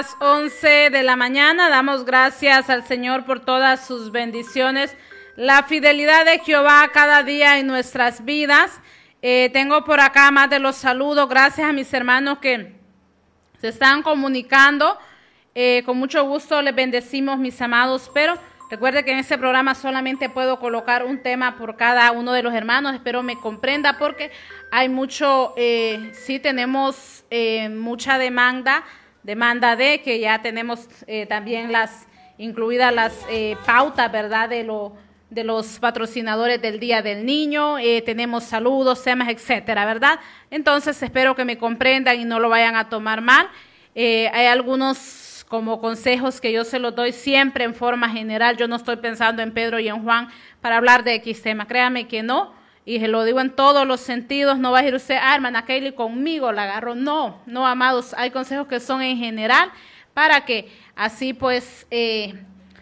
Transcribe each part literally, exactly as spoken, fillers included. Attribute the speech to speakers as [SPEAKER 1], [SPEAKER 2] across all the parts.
[SPEAKER 1] las once de la mañana. Damos gracias al Señor por todas sus bendiciones. La fidelidad de Jehová cada día en nuestras vidas. Eh, tengo por acá más de los saludos. Gracias a mis hermanos que se están comunicando. Eh, con mucho gusto les bendecimos, mis amados, pero recuerde que en este programa solamente puedo colocar un tema por cada uno de los hermanos. Espero me comprenda porque hay mucho, eh, sí tenemos eh, mucha demanda, demanda de que ya tenemos eh, también las incluidas las eh, pautas, ¿verdad? De lo de los patrocinadores del Día del Niño, eh, tenemos saludos, temas, etcétera, ¿verdad? Entonces espero que me comprendan y no lo vayan a tomar mal. Eh, hay algunos como consejos que yo se los doy siempre en forma general. Yo no estoy pensando en Pedro y en Juan para hablar de X tema. Créame que no. Y se lo digo en todos los sentidos. No va a ir usted, ah, hermana Kaylee, conmigo la agarro. No, no, amados. Hay consejos que son en general para que así pues, eh,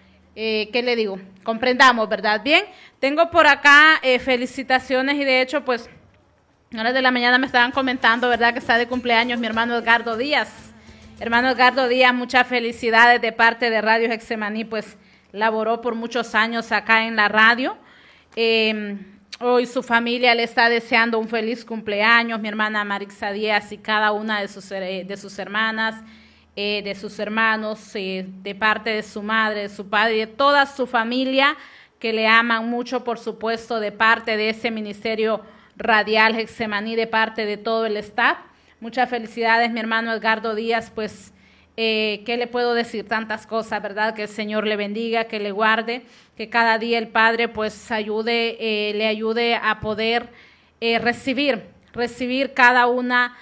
[SPEAKER 1] eh, ¿qué le digo? Comprendamos, ¿verdad? Bien, tengo por acá eh, felicitaciones y de hecho pues a horas de la mañana me estaban comentando, ¿verdad? Que está de cumpleaños mi hermano Edgardo Díaz. Hermano Edgardo Díaz, muchas felicidades de parte de Radio Getsemaní, pues laboró por muchos años acá en la radio. Eh, hoy su familia le está deseando un feliz cumpleaños, mi hermana Marixa Díaz y cada una de sus, eh, de sus hermanas, eh, de sus hermanos, eh, de parte de su madre, de su padre y de toda su familia que le aman mucho, por supuesto, de parte de ese ministerio radial Getsemaní, de parte de todo el staff. Muchas felicidades, mi hermano Edgardo Díaz, pues, eh, ¿qué le puedo decir? Tantas cosas, ¿verdad? Que el Señor le bendiga, que le guarde, que cada día el Padre, pues, ayude, eh, le ayude a poder eh, recibir, recibir cada una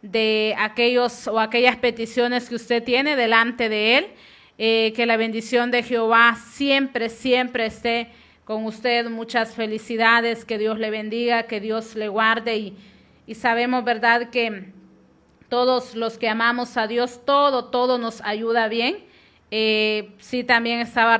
[SPEAKER 1] de aquellos o aquellas peticiones que usted tiene delante de Él, eh, que la bendición de Jehová siempre, siempre esté con usted. Muchas felicidades, que Dios le bendiga, que Dios le guarde y, y sabemos, ¿verdad?, que todos los que amamos a Dios, todo, todo nos ayuda bien. Eh, sí, también estaba